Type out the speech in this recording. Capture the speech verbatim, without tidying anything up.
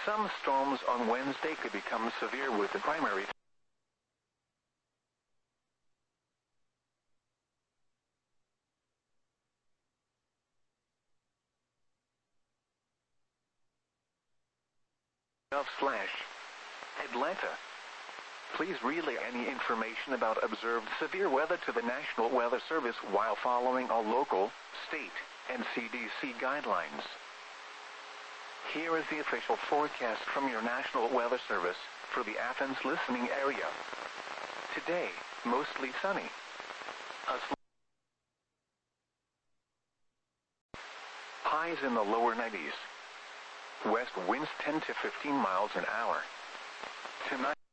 Some storms on Wednesday could become severe with the primary of slash Atlanta. Please relay any information about observed severe weather to the National Weather Service while following all local, state, and C D C guidelines. Here is the official forecast from your National Weather Service for the Athens listening area. Today, mostly sunny. A sl- Highs in the lower nineties. West winds ten to fifteen miles an hour. Tonight.